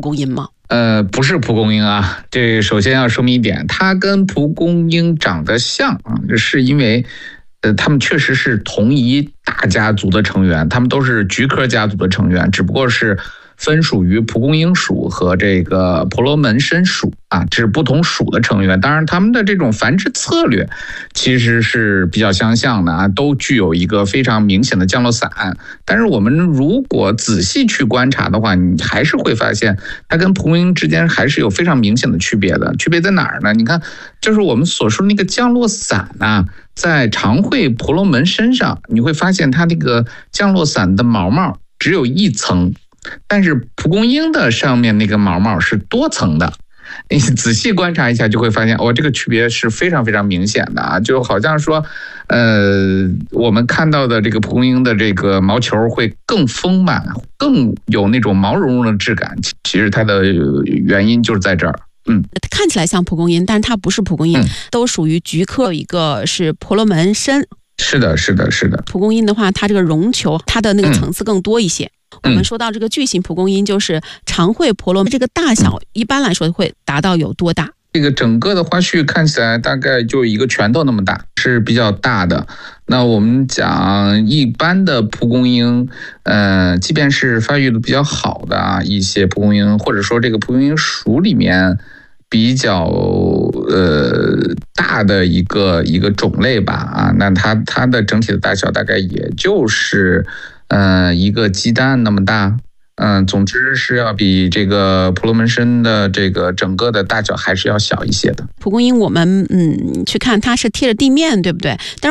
公英吗？ 不是蒲公英啊，这首先要说明一点，它跟蒲公英长得像啊，这是因为他们确实是同一大家族的成员，他们都是菊科家族的成员，只不过是分属于蒲公英属和这个婆罗门参属啊，这是不同属的成员。当然，他们的这种繁殖策略其实是比较相像的啊，都具有一个非常明显的降落伞。但是我们如果仔细去观察的话，你还是会发现它跟蒲公英之间还是有非常明显的区别的。区别在哪儿呢？你看，就是我们所说的那个降落伞啊，在长喙婆罗门身上，你会发现它那个降落伞的毛毛只有一层。但是蒲公英的上面那个毛毛是多层的，你仔细观察一下就会发现，这个区别是非常非常明显的啊！就好像说，我们看到的这个蒲公英的这个毛球会更丰满，更有那种毛茸茸的质感。其实它的原因就是在这儿。 看起来像蒲公英，但是它不是蒲公英，都属于菊科，一个是婆罗门参。 是的。 蒲公英的话，它这个绒球，它的那个层次更多一些。我们说到这个巨型蒲公英，就是长喙婆罗门，这个大小一般来说会达到有多大？ 这个整个的花序看起来大概就一个拳头那么大，是比较大的。那我们讲一般的蒲公英，即便是发育的比较好的啊一些蒲公英，或者说这个蒲公英属里面比较大的一个种类吧啊，那它的整体的大小大概也就是一个鸡蛋那么大。总之是要比这个婆罗门参的这个整个的大小还是要小一些的。 蒲公英我们去看它是贴着地面，对不对？但是